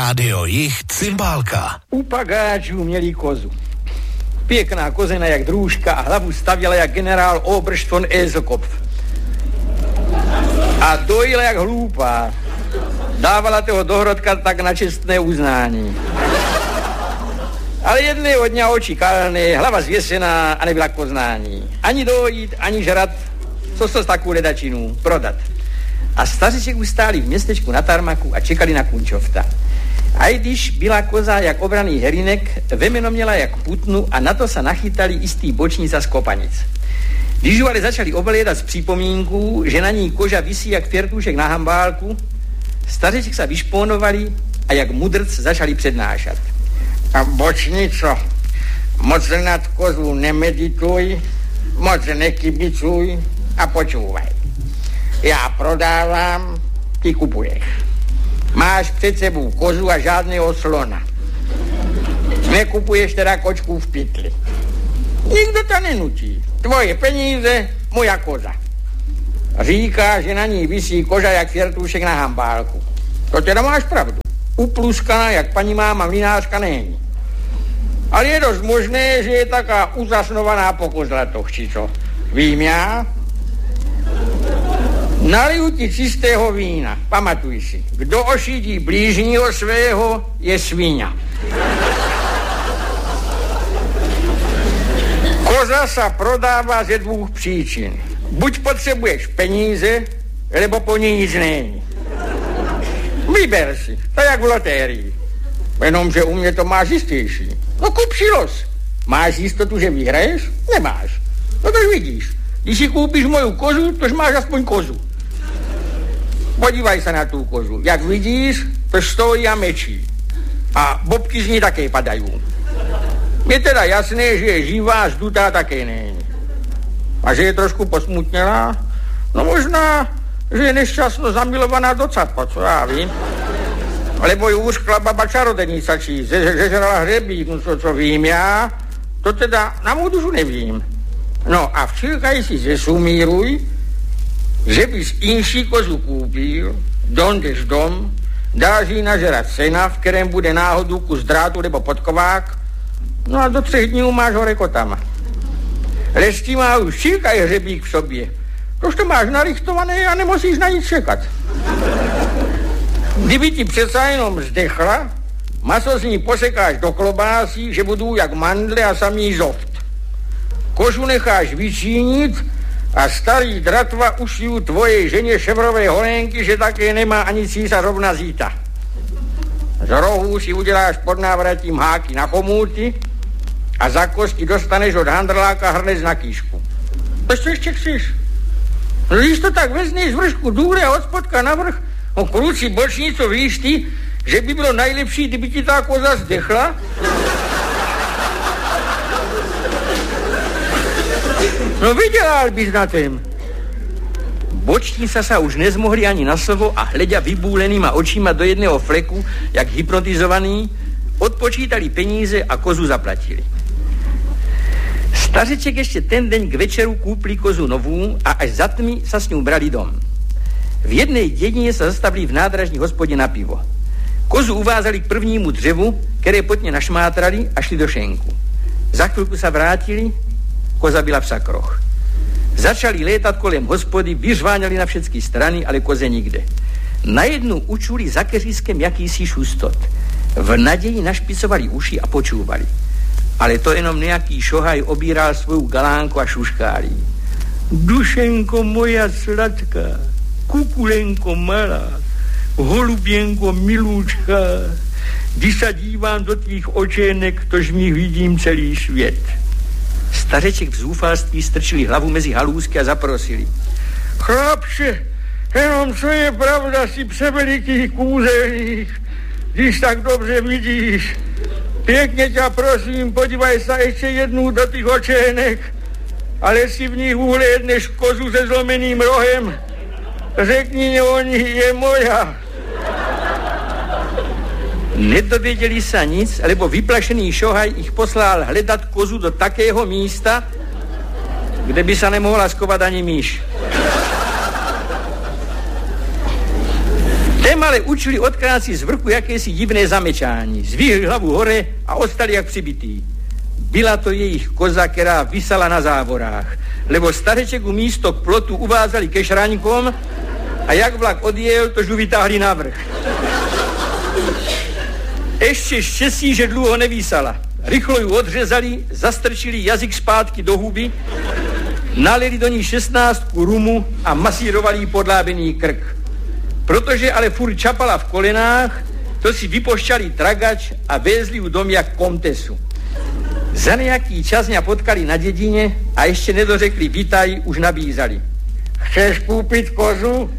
Rádio Jich Cymbálka. U pagáčů měli kozu. Pěkná kozena jak drůžka a hlavu stavěla jak generál Oberst von Eselkopf. A dojila jak hlúpá. Dávala toho dohrodka tak na čestné uznání. Ale jedného dňa oči kalné, hlava zvěsená a nebyla k poznání. Ani dojít, ani žrat, co z takovou ledačinu prodat. A stařiček už stáli v městečku na tarmaku a čekali na kunčovta. A když byla koza jak obraný herinek, vemeno měla jak putnu a na to se nachytali istý bočnica z kopanic. Když ju ale začali oblédat z připomínku, že na ní koža visí jak fiertušek na hambálku, stařiček se vyšponovali a jak mudrc začali přednášat. A bočnico, moc nad kozu nemedituj, moc nekybicuj a počúvaj. Já prodávám, ty kupuješ. Máš před sebou kozu a žádného slona. Nekupuješ teda kočku v pytli. Nikdo to nenutí. Tvoje peníze, moja koza. Říká, že na ní visí koža jak fiertušek na hambálku. To teda máš pravdu. Upluskaná jak paní máma mlynářka není. Ale je dost možné, že je taká uzasnovaná pokozlatoch, či co? Vím já? Naliju ti čistého vína. Pamatuj si. Kdo ošidí blížního svého, je svíňa. Koza sa prodává ze dvou příčin. Buď potřebuješ peníze, nebo po ní nic není. Vyber si. To jak v lotérii. Jenomže u mě to máš jistější. No kup si los. Máš jistotu, že vyhraješ? Nemáš. No tož vidíš. Když si koupíš moju kozu, tož máš aspoň kozu. Podívaj se na tu kozu. Jak vidíš, to stojí a mečí. A bobky z ní také padají. Je teda jasné, že je živá, zdutá také není. A že je trošku posmutnělá? No možná, že je nešťastno zamilovaná do capka, co já vím. Lebo ju uškla baba čarodenica, či zežrala hřebík, no co vím já, to teda na mou dušu nevím. No a včilkaj si zesumíruj, že bys inší kozu koupil, dondeš dom, dáš jí nažerat sena, v kterém bude náhodou kus drátu nebo podkovák, no a do 3 dní máš ho rekotama. Lestí má už včilkaj hřebík v sobě, tož to máš narichtované a nemusíš na nic čekat. Kdyby ti přece jenom zdechla, maso z ní posekáš do klobásí, že budou jak mandle a samý zoft. Kožu necháš vyčínit a starý dratva ušijí tvojej ženě ševrové holenky, že také nemá ani císařovna zíta. Z rohů si uděláš pod návratím háky na chomůty a za kosti dostaneš od handrláka hrnec na kýšku. To co ještě chceš? No, když to tak vezmeš z vršku důle a od spodka na vrch, no kluci bočnico, víš ty, že by bylo nejlepší, kdyby ti ta koza zdechla? No vydělal bys na tém. Bočnica sa už nezmohli ani na slovo a hleďa vybúlenýma očima do jedného fleku, jak hypnotizovaný, odpočítali peníze a kozu zaplatili. Stařeček ještě ten deň k večeru kúpli kozu novú a až za tmy sa s ňou brali dom. V jednej dedine sa zastavili v nádražní hospodě na pivo. Kozu uvázali k prvnímu dřevu, které potně našmátrali a šli do šenku. Za chvilku sa vrátili, koza byla v sakroch. Začali létat kolem hospody, vyřváňali na všechny strany, ale koze nikde. Najednou učuli za keřískem jakýsi šustot. V naději našpicovali uši a počúvali. Ale to jenom nějaký šohaj obíral svou galánku a šuškálí. Dušenko moja sladká, kukulenko malá, holuběnko milúčka, když sa dívám do tvých očenek, tož mi vidím celý svět. Stařeček v zúfalství strčili hlavu mezi halůzky a zaprosili. Chlapče, jenom co je pravda, si převeliký kúzelník, když tak dobře vidíš. Pěkně tě prosím, podívaj se ještě jednou do těch očenek, ale si v nich uhlédneš kozu se zlomeným rohem. Řekni, oni je moja. Nedověděli se nic, lebo vyplašený šohaj ich poslal hledat kozu do takého místa, kde by se nemohla skovat ani myš. Nemale učili od kráci z vrchu jakési divné zamečání. Zvíhli hlavu hore a ostali jak přibitý. Byla to jejich koza, která visala na závorách, lebo stareček u místo k plotu uvázali ke šraňkom a jak vlak odjel, to žu vytáhli na vrch. Ještě štěstí, že dlouho nevísala. Rychlo ju odřezali, zastrčili jazyk zpátky do huby, nalili do ní 16 rumu a masírovali jí podlábený krk. Protože ale furt čapala v kolenách, to si vypošťali tragač a vezli ju dom jak komtesu. Za nějaký čas mě potkali na dědině a ještě nedořekli vitaj, už nabízali. Chceš koupit kozu?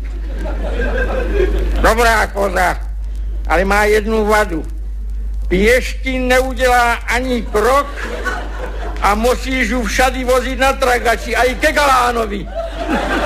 Dobrá koza, ale má jednu vadu. Pěšky neudělá ani krok a musíš ju všady vozit na tragači, a i ke Galánovi.